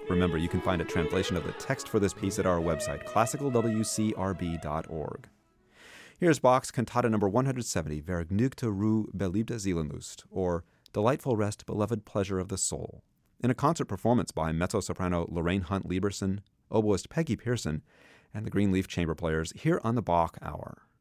Remember, you can find a translation of the text for this piece at our website, classicalwcrb.org. Here's Bach's Cantata number 170, Vergnügte Ruhe, beliebte Seelenlust, or Delightful Rest, Beloved Pleasure of the Soul, in a concert performance by mezzo-soprano Lorraine Hunt Lieberson, oboist Peggy Pearson, and the Greenleaf Chamber Players here on the Bach Hour.